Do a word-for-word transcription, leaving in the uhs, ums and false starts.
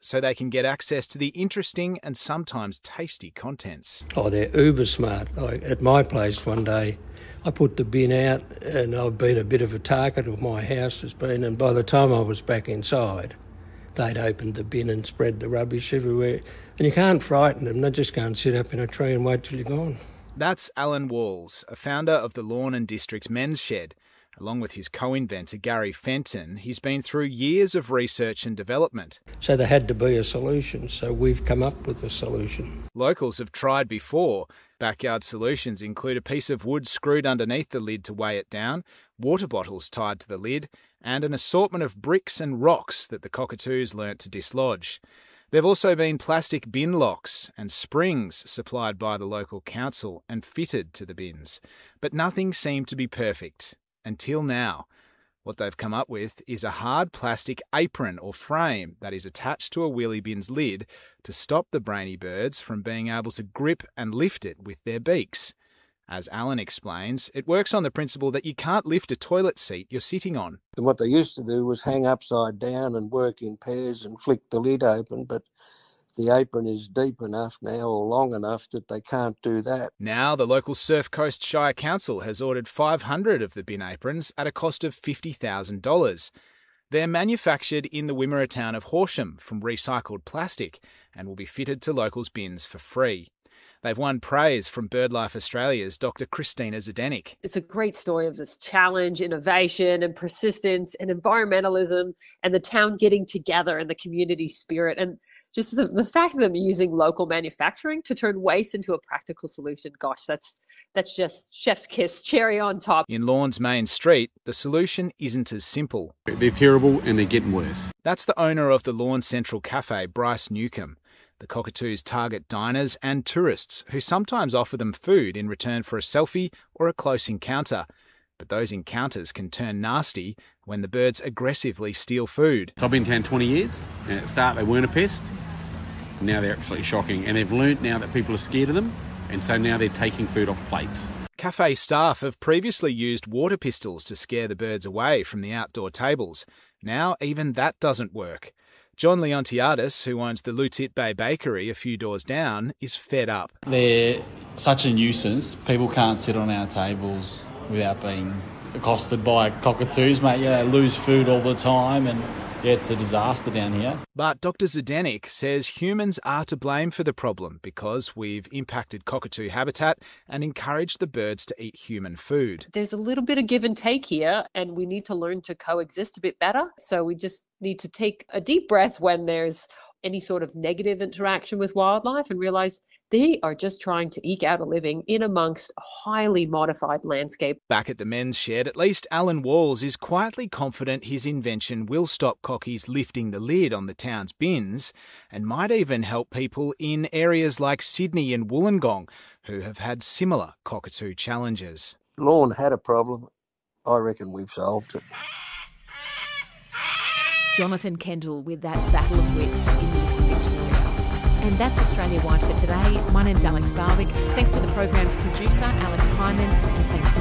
so they can get access to the interesting and sometimes tasty contents. Oh, they're uber smart. Like at my place one day, I put the bin out and I've been a bit of a target, or my house has been, and by the time I was back inside, they'd opened the bin and spread the rubbish everywhere. And you can't frighten them, they just go and sit up in a tree and wait till you're gone. That's Alan Walls, a founder of the Lawn and District Men's Shed. Along with his co-inventor Gary Fenton, he's been through years of research and development. So there had to be a solution, so we've come up with a solution. Locals have tried before. Backyard solutions include a piece of wood screwed underneath the lid to weigh it down, water bottles tied to the lid, and an assortment of bricks and rocks that the cockatoos learnt to dislodge. There have also been plastic bin locks and springs supplied by the local council and fitted to the bins. But nothing seemed to be perfect. Until now. What they've come up with is a hard plastic apron or frame that is attached to a wheelie bin's lid to stop the brainy birds from being able to grip and lift it with their beaks. As Alan explains, it works on the principle that you can't lift a toilet seat you're sitting on. And what they used to do was hang upside down and work in pairs and flick the lid open, but the apron is deep enough now or long enough that they can't do that. Now the local Surf Coast Shire Council has ordered five hundred of the bin aprons at a cost of fifty thousand dollars. They're manufactured in the Wimmera town of Horsham from recycled plastic and will be fitted to locals' bins for free. They've won praise from BirdLife Australia's Doctor Christina Zdenek. It's a great story of this challenge, innovation and persistence and environmentalism and the town getting together and the community spirit and just the, the fact of them using local manufacturing to turn waste into a practical solution. Gosh, that's that's just chef's kiss, cherry on top. In Lawns Main Street, the solution isn't as simple. They're terrible and they're getting worse. That's the owner of the Lawns Central Cafe, Bryce Newcomb. The cockatoos target diners and tourists who sometimes offer them food in return for a selfie or a close encounter. But those encounters can turn nasty when the birds aggressively steal food. So I've been in town twenty years, and at the start they weren't a pest. Now they're absolutely shocking, and they've learnt now that people are scared of them, and so now they're taking food off plates. Cafe staff have previously used water pistols to scare the birds away from the outdoor tables. Now even that doesn't work. John Leontiadis, who owns the Lutit Bay Bakery a few doors down, is fed up. They're such a nuisance. People can't sit on our tables without being accosted by cockatoos, mate. Yeah, they lose food all the time and yeah, it's a disaster down here. But Doctor Zdenek says humans are to blame for the problem because we've impacted cockatoo habitat and encouraged the birds to eat human food. There's a little bit of give and take here, and we need to learn to coexist a bit better. So we just need to take a deep breath when there's any sort of negative interaction with wildlife and realise they are just trying to eke out a living in amongst a highly modified landscape. Back at the men's shed, at least Alan Walls is quietly confident his invention will stop cockies lifting the lid on the town's bins and might even help people in areas like Sydney and Wollongong who have had similar cockatoo challenges. Lawn had a problem. I reckon we've solved it. Jonathan Kendall with that battle of wits in Victoria. And that's Australia Wide for today. My name's Alex Barwick. Thanks to the program's producer, Alex Hyman, and thanks for